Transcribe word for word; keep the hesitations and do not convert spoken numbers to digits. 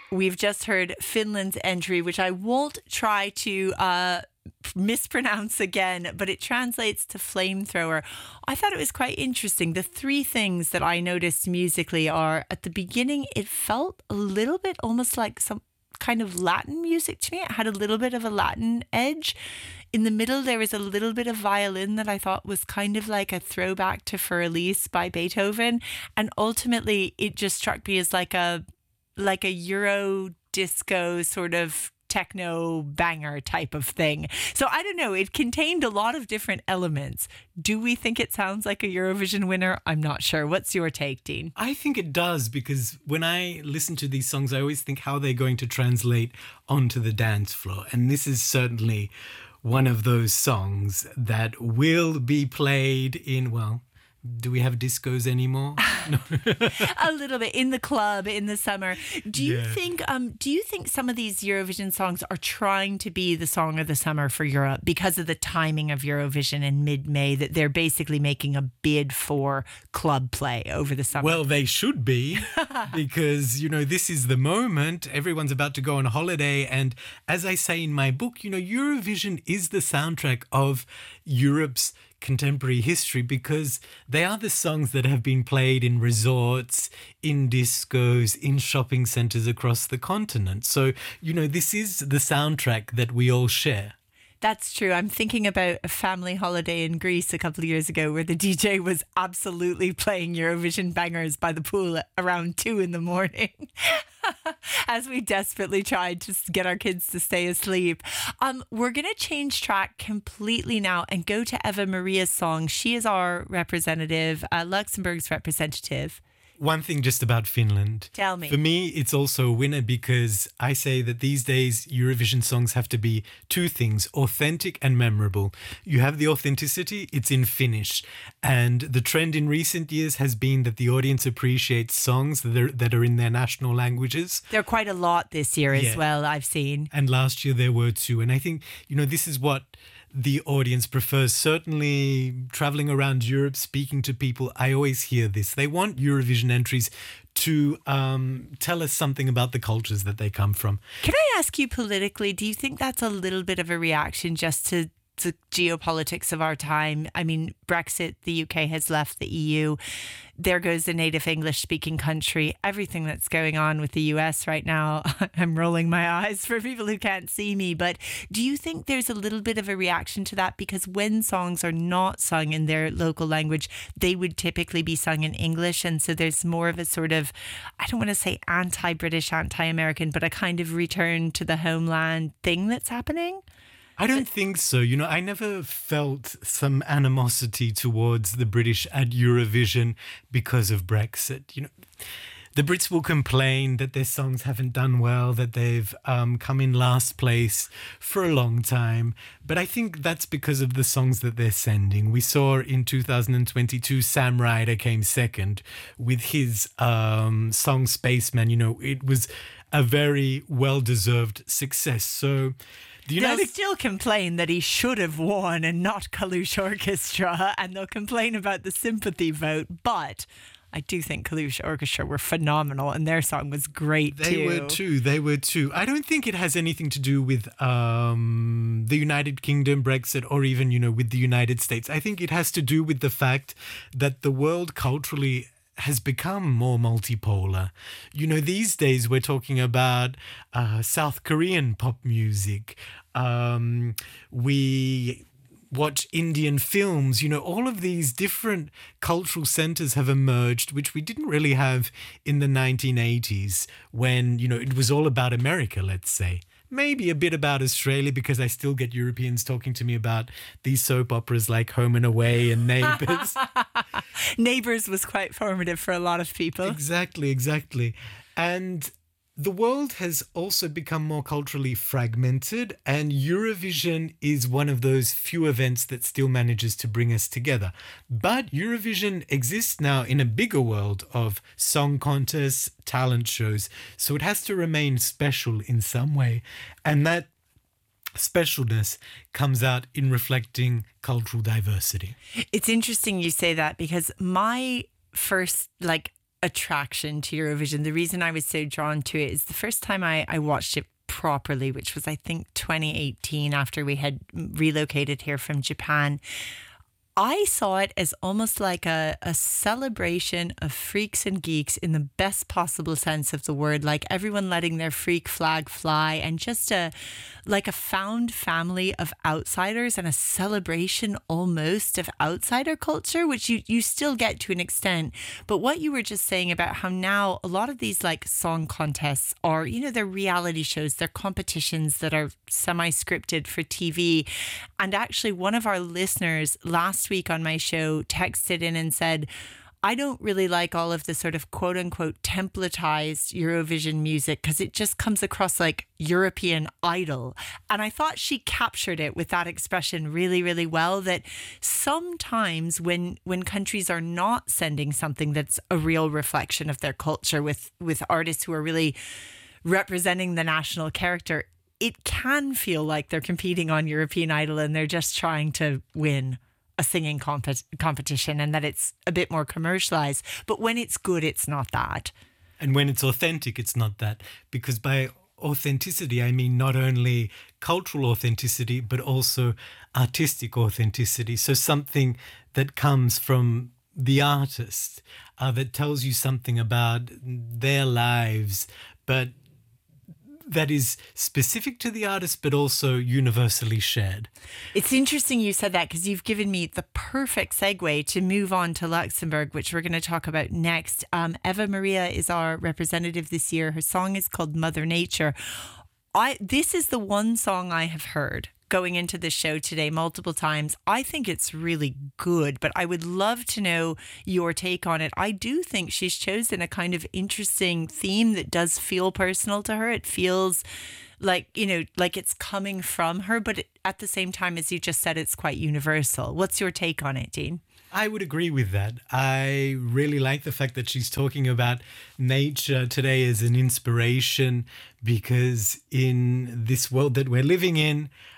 We've just heard Finland's entry, which I won't try to uh, mispronounce again, but it translates to flamethrower. I thought it was quite interesting. The three things that I noticed musically are, at the beginning, it felt a little bit almost like some kind of Latin music to me. It had a little bit of a Latin edge. In the middle, there was a little bit of violin that I thought was kind of like a throwback to Für Elise by Beethoven. And ultimately, it just struck me as like a like a Euro disco sort of techno banger type of thing. So I don't know, it contained a lot of different elements. Do we think it sounds like a Eurovision winner? I'm not sure. What's your take, Dean? I think it does, because when I listen to these songs, I always think how they're going to translate onto the dance floor. And this is certainly one of those songs that will be played in, well, do we have discos anymore? No. A little bit in the club in the summer. Do you Yeah. think um do you think some of these Eurovision songs are trying to be the song of the summer for Europe because of the timing of Eurovision in mid-May, that they're basically making a bid for club play over the summer? Well, they should be, because, you know, this is the moment. Everyone's about to go on holiday. And as I say in my book, you know, Eurovision is the soundtrack of Europe's contemporary history, because they are the songs that have been played in resorts, in discos, in shopping centres across the continent. So, you know, this is the soundtrack that we all share. That's true. I'm thinking about a family holiday in Greece a couple of years ago where the D J was absolutely playing Eurovision bangers by the pool at around two in the morning as we desperately tried to get our kids to stay asleep. Um, we're going to change track completely now and go to Eva Maria's song. She is our representative, uh, Luxembourg's representative. One thing just about Finland. Tell me. For me, it's also a winner, because I say that these days Eurovision songs have to be two things: authentic and memorable. You have the authenticity, it's in Finnish. And the trend in recent years has been that the audience appreciates songs that are, that are in their national languages. There are quite a lot this year as Yeah. well, I've seen. And last year there were two. And I think, you know, this is what the audience prefers. Certainly traveling around Europe, speaking to people, I always hear this. They want Eurovision entries to um, tell us something about the cultures that they come from. Can I ask you politically, do you think that's a little bit of a reaction just to the geopolitics of our time? I mean, Brexit, the U K has left the E U. There goes a native English speaking country. Everything that's going on with the U S right now, I'm rolling my eyes for people who can't see me. But do you think there's a little bit of a reaction to that? Because when songs are not sung in their local language, they would typically be sung in English. And so there's more of a sort of, I don't want to say anti-British, anti-American, but a kind of return to the homeland thing that's happening. I don't think so. You know, I never felt some animosity towards the British at Eurovision because of Brexit. You know, the Brits will complain that their songs haven't done well, that they've um, come in last place for a long time. But I think that's because of the songs that they're sending. We saw in two thousand twenty-two, Sam Ryder came second with his um, song Spaceman. You know, it was a very well-deserved success. So the United They'll still complain that he should have won and not Kalush Orchestra, and they'll complain about the sympathy vote, but I do think Kalush Orchestra were phenomenal, and their song was great They too. were too. They were too. I don't think it has anything to do with um, the United Kingdom, Brexit, or even, you know, with the United States. I think it has to do with the fact that the world culturally has become more multipolar. You know, these days we're talking about uh, South Korean pop music. Um, we watch Indian films. You know, all of these different cultural centers have emerged, which we didn't really have in the nineteen eighties when, you know, it was all about America, let's say. Maybe a bit about Australia, because I still get Europeans talking to me about these soap operas like Home and Away and Neighbours. Neighbours was quite formative for a lot of people. Exactly, exactly. And the world has also become more culturally fragmented, and Eurovision is one of those few events that still manages to bring us together. But Eurovision exists now in a bigger world of song contests, talent shows, so it has to remain special in some way. And that specialness comes out in reflecting cultural diversity. It's interesting you say that, because my first, like, attraction to Eurovision. The reason I was so drawn to it is the first time I, I watched it properly, which was, I think, twenty eighteen, after we had relocated here from Japan. I saw it as almost like a, a celebration of freaks and geeks in the best possible sense of the word, like everyone letting their freak flag fly, and just a like a found family of outsiders and a celebration almost of outsider culture, which you, you still get to an extent. But what you were just saying about how now a lot of these like song contests are, you know, they're reality shows, they're competitions that are semi-scripted for T V. And actually one of our listeners last week on my show texted in and said, I don't really like all of the sort of quote unquote templatized Eurovision music because it just comes across like European Idol. And I thought she captured it with that expression really, really well, that sometimes when when countries are not sending something that's a real reflection of their culture, with, with artists who are really representing the national character, it can feel like they're competing on European Idol and they're just trying to win a singing comp- competition, and that it's a bit more commercialized. But when it's good, it's not that. And when it's authentic, it's not that. Because by authenticity, I mean not only cultural authenticity, but also artistic authenticity. So something that comes from the artist, uh, that tells you something about their lives, but that is specific to the artist, but also universally shared. It's interesting you said that, because you've given me the perfect segue to move on to Luxembourg, which we're going to talk about next. Um, Eva Maria is our representative this year. Her song is called Mother Nature. I This is the one song I have heard going into the show today multiple times. I think it's really good, but I would love to know your take on it. I do think she's chosen a kind of interesting theme that does feel personal to her. It feels like, you know, like it's coming from her, but at the same time, as you just said, it's quite universal. What's your take on it, Dean? I would agree with that. I really like the fact that she's talking about nature today as an inspiration, because in this world that we're living in,